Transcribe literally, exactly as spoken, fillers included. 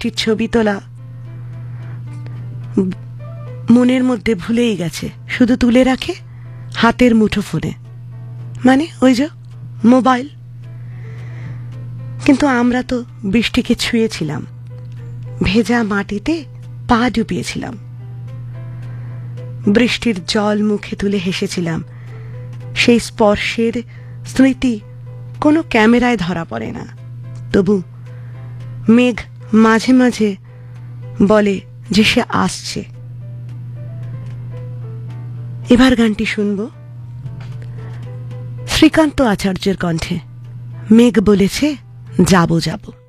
বৃষ্টির ছবি তোলা মনের মধ্যে ভুলেই গেছে, শুধু তুলে রাখে হাতের মুঠো ফোনে, মানে ওই যে মোবাইল। কিন্তু আমরা তো বৃষ্টিকে ছুঁয়েছিলাম, ভেজা মাটিতে পা ডুবিয়েছিলাম, বৃষ্টির জল মুখে তুলে হেসেছিলাম। সেই স্পর্শের স্মৃতি কোনো ক্যামেরায় ধরা পড়ে না, তবু মেঘ মাঝে মাঝে বলে যে সে আসছে। এবার গানটি শুনব শ্রীকান্ত আচার্যের কণ্ঠে। মেঘ বলেছে যাবো যাবো।